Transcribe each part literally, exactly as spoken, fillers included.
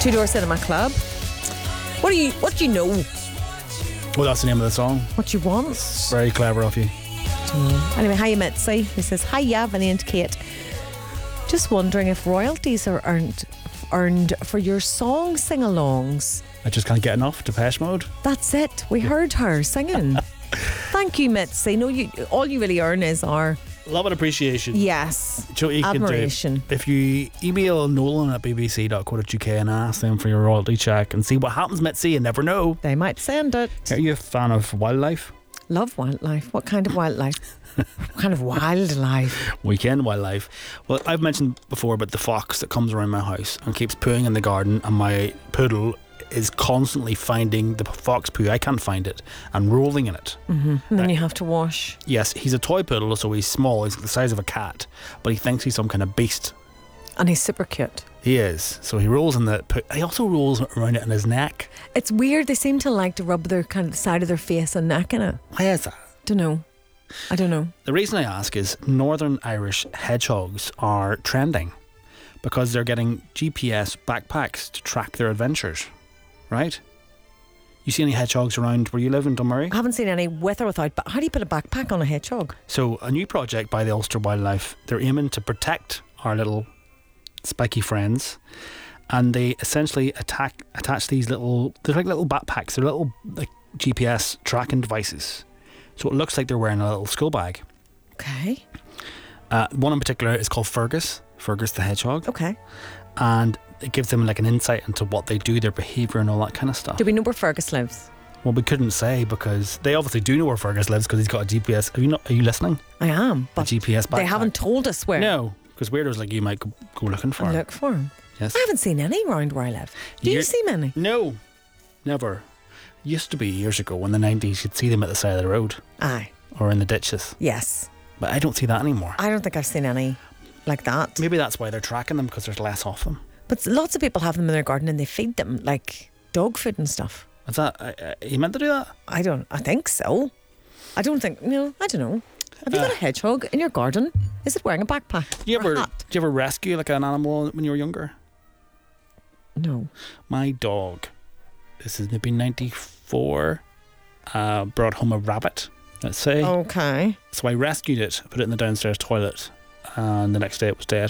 Two Door Cinema Club. What do you What do you know? Well, that's the name of the song. What you want? Very clever of you. Anyway, hiya Mitzi. He says, hiya, Vinny and Kate. Just wondering if royalties are earned earned for your song sing-alongs. I just can't get enough. Depeche Mode. That's it. We heard her singing. Thank you, Mitzi. No, you. All you really earn is our love and appreciation. Yes. Do you know what you admiration. Can do? If you email Nolan at b b c dot co dot u k and ask them for your royalty check and see what happens, Mitzi, you never know. They might send it. Are you a fan of wildlife? Love wildlife. What kind of wildlife? What kind of wildlife? Weekend wildlife. Well, I've mentioned before about the fox that comes around my house and keeps pooing in the garden, and my poodle is constantly finding the fox poo. I can't find it and rolling in it. Mm-hmm. And then you have to wash. Yes, he's a toy poodle, so he's small. He's the size of a cat, but he thinks he's some kind of beast. And he's super cute. He is. So he rolls in the poo. He also rolls around it in his neck. It's weird. They seem to like to rub their kind of the side of their face and neck in it. Why is that? Don't know. I don't know. The reason I ask is Northern Irish hedgehogs are trending because they're getting G P S backpacks to track their adventures. Right? You see any hedgehogs around where you live in Dunmurry? I haven't seen any with or without, but how do you put a backpack on a hedgehog? So a new project by the Ulster Wildlife, they're aiming to protect our little spiky friends, and they essentially attack attach these little, they're like little backpacks, they're little like G P S tracking devices. So it looks like they're wearing a little school bag. Okay. Uh, one in particular is called Fergus, Fergus the hedgehog. Okay. And it gives them like an insight into what they do, their behaviour and all that kind of stuff. Do we know where Fergus lives? Well, we couldn't say because they obviously do know where Fergus lives because he's got a G P S. Are you not? Are you listening? I am, but a G P S backpack. They haven't told us where. No, because weirdos like you might go, go looking for him. Look for him. Yes. I haven't seen any round where I live. Do You're, you see many? No, never. Used to be years ago in the nineties. You'd see them at the side of the road. Aye. Or in the ditches. Yes. But I don't see that anymore. I don't think I've seen any like that. Maybe that's why they're tracking them, because there's less of them. But lots of people have them in their garden and they feed them like dog food and stuff. Is that, uh, uh, are you meant to do that? I don't, I think so. I don't think, no, I don't know. Have you Uh, got a hedgehog in your garden? Is it wearing a backpack? Do you or a ever, hat? do you ever rescue like an animal when you were younger? No. My dog, this is maybe ninety-four, uh, brought home a rabbit, let's say. Okay. So I rescued it, put it in the downstairs toilet, and the next day it was dead.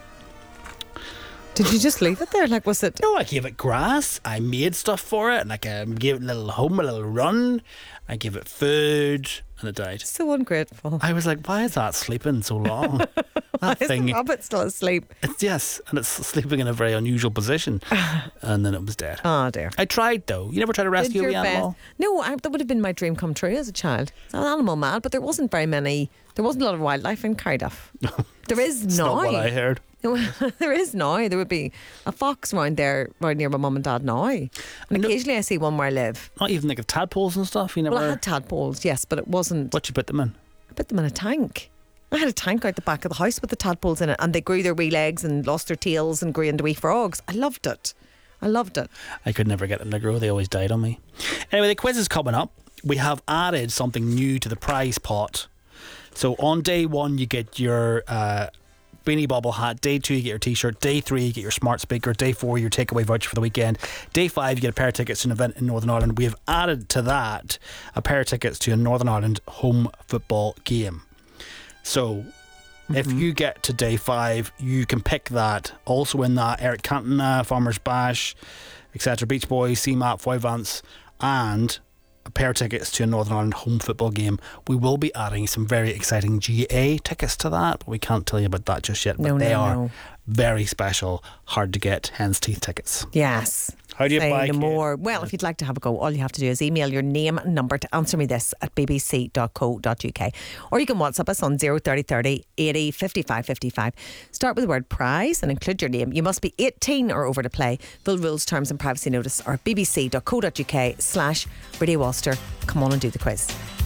Did you just leave it there? Like, was it? No, I gave it grass. I made stuff for it, and like I gave it a little home, a little run. I gave it food, and it died. So ungrateful. I was like, why is that sleeping so long? Why That is thing. the rabbit still asleep? It's, yes, and it's sleeping in a very unusual position, and then it was dead. Oh dear. I tried though. You never tried to rescue Did the your animal? best. No, I, that would have been my dream come true as a child. I was animal mad, but there wasn't very many. There wasn't a lot of wildlife in Cardiff. There is It's now. not what I heard. There is now. There would be a fox round there, right near my mum and dad now. And No. occasionally I see one where I live. Not even like of tadpoles and stuff. You never. Well, I had tadpoles, yes, but it wasn't. What you put them in? I put them in a tank. I had a tank out the back of the house with the tadpoles in it, and they grew their wee legs and lost their tails and grew into wee frogs. I loved it. I loved it. I could never get them to grow. They always died on me. Anyway, the quiz is coming up. We have added something new to the prize pot. So on day one, you get your uh, Beanie Bobble hat. Day two, you get your t-shirt. Day three, you get your smart speaker. Day four, your takeaway voucher for the weekend. Day five, you get a pair of tickets to an event in Northern Ireland. We have added to that a pair of tickets to a Northern Ireland home football game. So mm-hmm. if you get to day five, you can pick that. Also in that, Eric Cantona, Farmers Bash, et cetera, Beach Boys, C MAP, Foy Vance, and a pair of tickets to a Northern Ireland home football game. We will be adding some very exciting G A tickets to that, but we can't tell you about that just yet. But No, they no, are no. very special, hard to get, hen's teeth tickets. Yes. How do you Say apply, no Kate? more. Well, if you'd like to have a go, all you have to do is email your name and number to answer me this at b b c dot co dot u k, or you can WhatsApp us on zero thirty thirty eighty fifty-five fifty-five. Start with the word prize and include your name. You must be eighteen or over to play. Full rules, terms and privacy notice are b b c dot co dot u k slash Radio Ulster. Come on and do the quiz.